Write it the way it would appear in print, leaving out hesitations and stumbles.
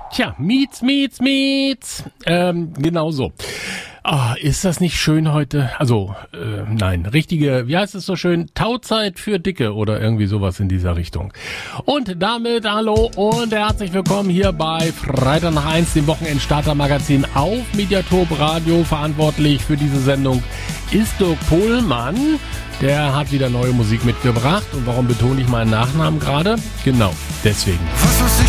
Tja, Mietz. Genau so. Ah, ist das nicht schön heute? Also, nein, richtige, wie heißt es so schön? Tauzeit für Dicke oder irgendwie sowas in dieser Richtung. Und damit hallo und herzlich willkommen hier bei Freitag nach 1, dem Wochenendstarter-Magazin auf Mediatorp Radio. Verantwortlich für diese Sendung ist Dirk Pohlmann. Der hat wieder neue Musik mitgebracht. Und warum betone ich meinen Nachnamen gerade? Genau, deswegen. Was weiß ich